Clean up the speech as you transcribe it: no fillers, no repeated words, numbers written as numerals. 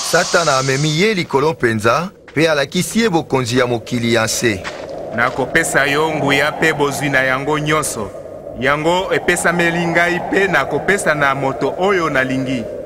Satana amemi ye likolo mpenza pe alakisi ye bokonzi ya mokili ya nse. Nakopesa yo nguya pe bozwi na yango nyonso. Yango epesameli ngai pe nakopesa na moto oyo nalingi.